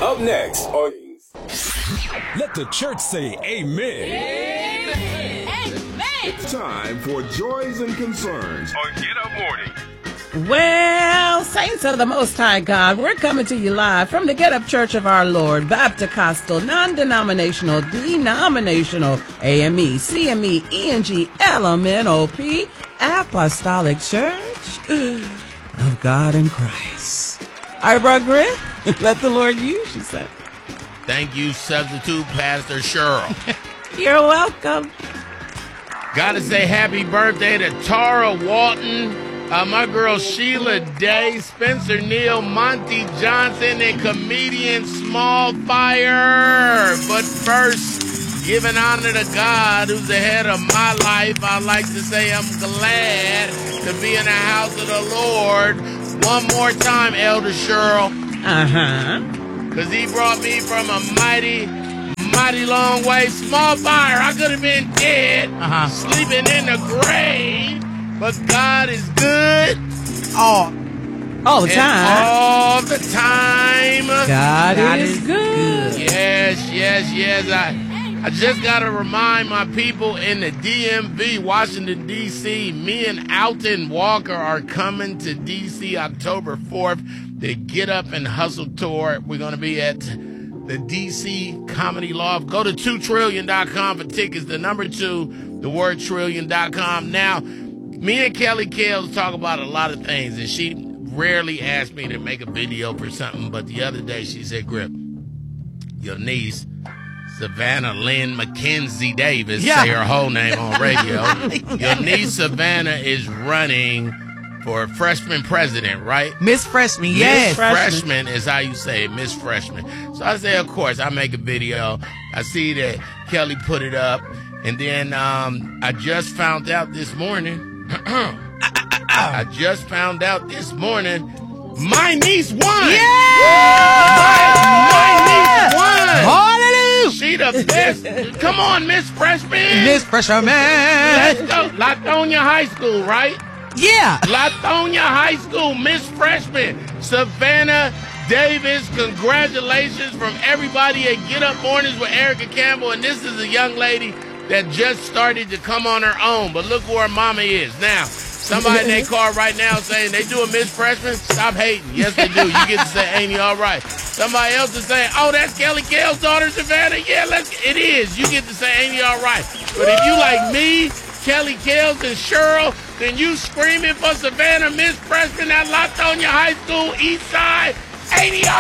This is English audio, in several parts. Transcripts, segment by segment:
Up next on Let the church say amen. Amen. Amen. It's time for Joys and Concerns on Get Up Morning. Well, saints of the Most High God, we're coming to you live from the Get Up Church of Our Lord, Baptist-Costal, non-denominational, denominational, AME, CME, ENG, LMNOP, Apostolic Church of God in Christ. All right, Brother Griff, let the Lord use you, sir. Thank you, Substitute Pastor Cheryl. You're welcome. Gotta say happy birthday to Tara Walton, my girl Sheila Day, Spencer Neal, Monty Johnson, and comedian Small Fire. But first, giving honor to God, who's the head of my life, I'd like to say I'm glad to be in the house of the Lord. One more time, Elder Cheryl. Because he brought me from a mighty long way. Small Fire, I could have been dead, sleeping in the grave. But God is good. All the time. All the time. God is good. Yes. I just got to remind my people in the DMV, Washington, D.C., me and Alton Walker are coming to D.C. October 4th. The Get Up and Hustle Tour. We're going to be at the D.C. Comedy Loft. Go to 2trillion.com for tickets. The number 2, the word trillion.com. Now, me and Kelly Kales talk about a lot of things, and she rarely asks me to make a video for something, but the other day she said, Grip, your niece, Savannah Lynn McKenzie Davis, say her whole name on radio. Your niece Savannah is running for freshman president, right? Miss Freshman, yes. Miss Freshman is how you say it, Miss Freshman. So I say, of course, I make a video. I see that Kelly put it up. And then I just found out this morning, my niece won. My niece won. Hallelujah. She the best. Come on, Miss Freshman. Miss Freshman. Let's go. Latonia High School, right? Yeah. Latonia High School, Miss Freshman, Savannah Davis. Congratulations from everybody at Get Up Mornings with Erica Campbell. And this is a young lady that just started to come on her own. But look where her mama is now. Somebody in their car right now saying they do a Miss Freshman. Stop hating. Yes, they do. You get to say, ain't he all right? Somebody else is saying, oh, that's Kelly Kale's daughter, Savannah. Yeah, it is. You get to say, ain't he all right? But if you like me, Kelly Kales, and Cheryl, then you screaming for Savannah, Miss Freshman at Latonia High School, East Side. Ain't he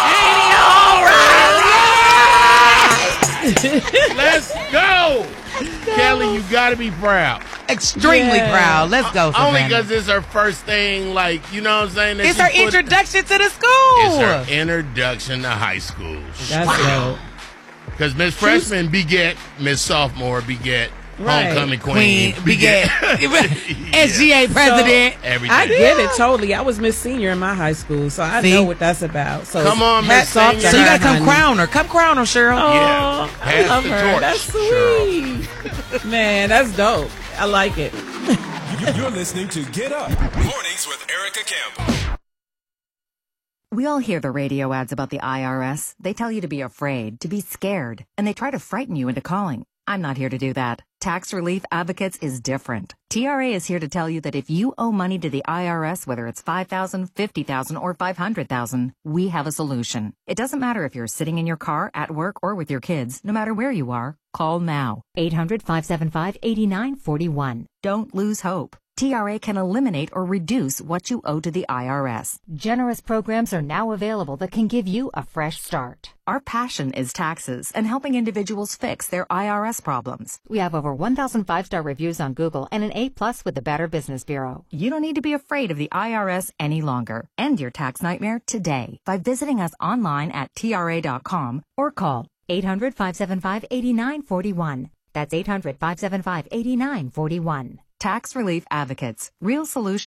all right? Let's go. Kelly, you got to be proud. Extremely proud. Let's go, Savannah. Only because it's her first thing, like, you know what I'm saying? It's her introduction to the school. It's her introduction to high school. That's dope. Because Miss Freshman beget Miss Sophomore, beget Homecoming Queen, beget SGA president. Everything. I get it totally. I was Miss Senior in my high school, so I know what that's about. So come on, Miss Senior. So you got to come crown her. Come crown her, Cheryl. Oh, I love her. Torch, That's sweet. Man, that's dope. I like it. You're listening to Get Up Mornings with Erica Campbell. We all hear the radio ads about the IRS. They tell you to be afraid, to be scared, and they try to frighten you into calling. I'm not here to do that. Tax Relief Advocates is different. TRA is here to tell you that if you owe money to the IRS, whether it's $5,000, $50,000, or $500,000, we have a solution. It doesn't matter if you're sitting in your car, at work, or with your kids. No matter where you are, call now. 800-575-8941. Don't lose hope. TRA can eliminate or reduce what you owe to the IRS. Generous programs are now available that can give you a fresh start. Our passion is taxes and helping individuals fix their IRS problems. We have over 1,000 5-star reviews on Google and an A+ with the Better Business Bureau. You don't need to be afraid of the IRS any longer. End your tax nightmare today by visiting us online at TRA.com or call 800-575-8941. That's 800-575-8941. Tax Relief Advocates. Real solution.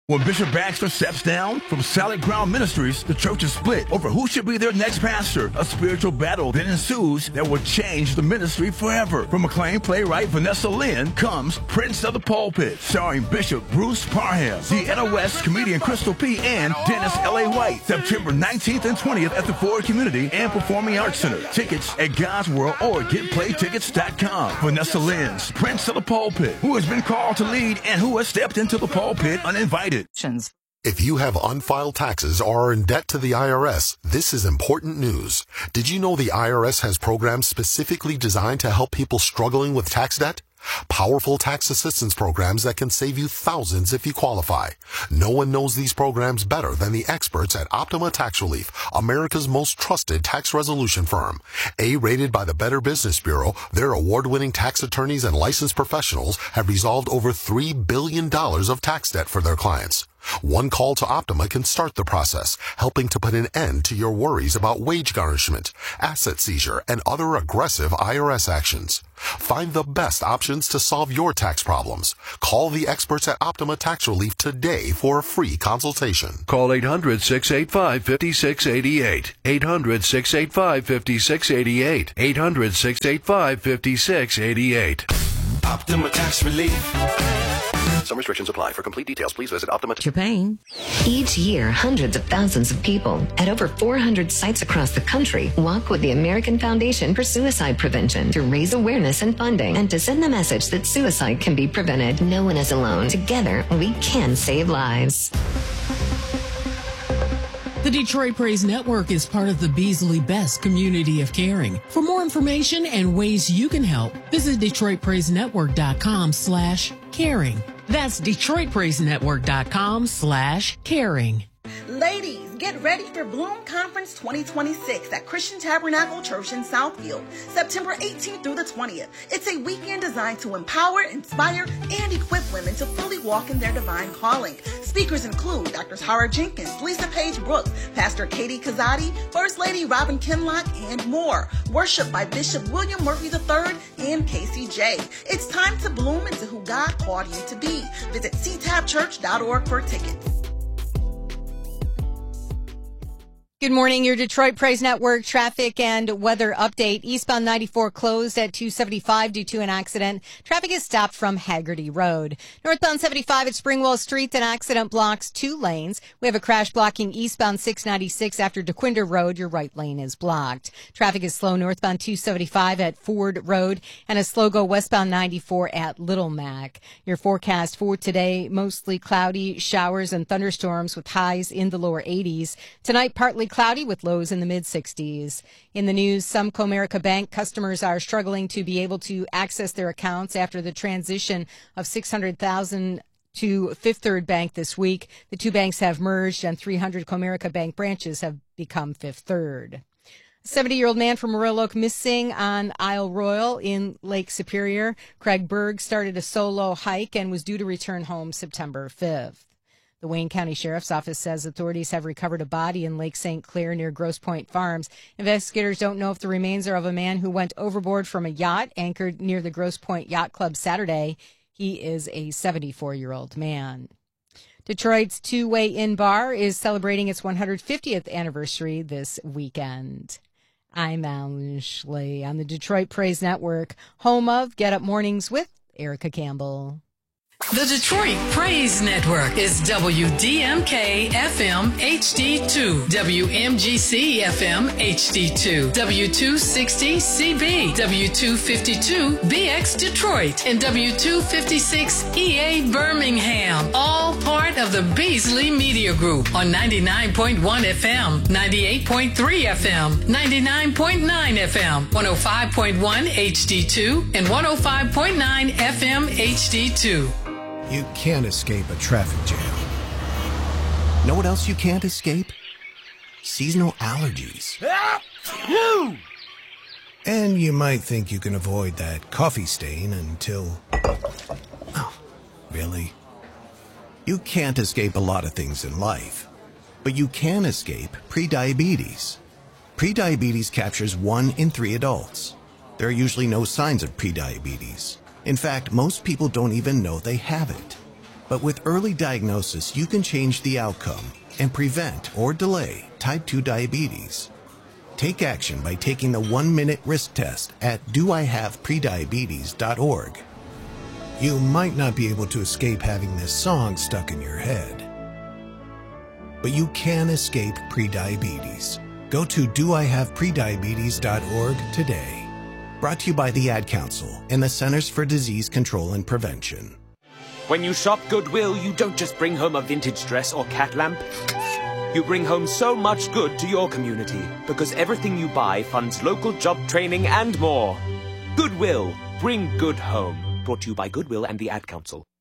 When Bishop Baxter steps down from Solid Ground Ministries, the church is split over who should be their next pastor. A spiritual battle then ensues that will change the ministry forever. From acclaimed playwright Vanessa Lynn comes Prince of the Pulpit, starring Bishop Bruce Parham, Deanna West, comedian Crystal P., and Dennis L.A. White. September 19th and 20th at the Ford Community and Performing Arts Center. Tickets at God's World or GetPlayTickets.com. Vanessa Lynn's Prince of the Pulpit, who has been called to lead and who has stepped into the pulpit uninvited. If you have unfiled taxes or are in debt to the IRS, this is important news. Did you know the IRS has programs specifically designed to help people struggling with tax debt? Powerful tax assistance programs that can save you thousands if you qualify. No one knows these programs better than the experts at Optima Tax Relief, America's most trusted tax resolution firm. A-rated by the Better Business Bureau, their award-winning tax attorneys and licensed professionals have resolved over $3 billion of tax debt for their clients. One call to Optima can start the process, helping to put an end to your worries about wage garnishment, asset seizure, and other aggressive IRS actions. Find the best options to solve your tax problems. Call the experts at Optima Tax Relief today for a free consultation. Call 800-685-5688. 800-685-5688. 800-685-5688. Optima Tax Relief. Some restrictions apply. For complete details, please visit Optima. Japan. Each year, hundreds of thousands of people at over 400 sites across the country walk with the American Foundation for Suicide Prevention to raise awareness and funding and to send the message that suicide can be prevented. No one is alone. Together, we can save lives. The Detroit Praise Network is part of the Beasley Best community of caring. For more information and ways you can help, visit DetroitPraiseNetwork.com/caring. That's DetroitPraiseNetwork.com/caring. Ladies, get ready for Bloom Conference 2026 at Christian Tabernacle Church in Southfield, September 18th through the 20th. It's a weekend designed to empower, inspire, and equip women to fully walk in their divine calling. Speakers include Dr. Tara Jenkins, Lisa Page Brooks, Pastor Katie Kazadi, First Lady Robin Kinlock, and more. Worship by Bishop William Murphy III and Casey J. It's time to bloom into who God called you to be. Visit ctabchurch.org for tickets. Good morning, your Detroit Praise Network traffic and weather update. Eastbound 94 closed at 275 due to an accident. Traffic is stopped from Haggerty Road. Northbound 75 at Springwell Street, an accident blocks 2 lanes. We have a crash blocking eastbound 696 after DeQuinder Road. Your right lane is blocked. Traffic is slow northbound 275 at Ford Road and a slow go westbound 94 at Little Mac. Your forecast for today, mostly cloudy, showers and thunderstorms with highs in the lower 80s. Tonight, partly cloudy with lows in the mid-60s. In the news, some Comerica Bank customers are struggling to be able to access their accounts after the transition of $600,000 to Fifth Third Bank this week. The two banks have merged and 300 Comerica Bank branches have become Fifth Third. A 70-year-old man from Royal Oak missing on Isle Royal in Lake Superior. Craig Berg started a solo hike and was due to return home September 5th. The Wayne County Sheriff's Office says authorities have recovered a body in Lake St. Clair near Grosse Pointe Farms. Investigators don't know if the remains are of a man who went overboard from a yacht anchored near the Grosse Pointe Yacht Club Saturday. He is a 74-year-old man. Detroit's Two-Way Inn Bar is celebrating its 150th anniversary this weekend. I'm Alan Schley on the Detroit Praise Network, home of Get Up Mornings with Erica Campbell. The Detroit Praise Network is WDMK FM HD2, WMGC FM HD2, W260 CB, W252 BX Detroit, and W256 EA Birmingham, all part of the Beasley Media Group on 99.1 FM, 98.3 FM, 99.9 FM, 105.1 HD2, and 105.9 FM HD2. You can't escape a traffic jam. Know what else you can't escape? Seasonal allergies. And you might think you can avoid that coffee stain until... Oh, really? You can't escape a lot of things in life, but you can escape prediabetes. Prediabetes captures 1 in 3 adults. There are usually no signs of prediabetes. In fact, most people don't even know they have it. But with early diagnosis, you can change the outcome and prevent or delay type 2 diabetes. Take action by taking the 1-minute risk test at doihaveprediabetes.org. You might not be able to escape having this song stuck in your head, but you can escape prediabetes. Go to doihaveprediabetes.org today. Brought to you by the Ad Council and the Centers for Disease Control and Prevention. When you shop Goodwill, you don't just bring home a vintage dress or cat lamp. You bring home so much good to your community because everything you buy funds local job training and more. Goodwill, bring good home. Brought to you by Goodwill and the Ad Council.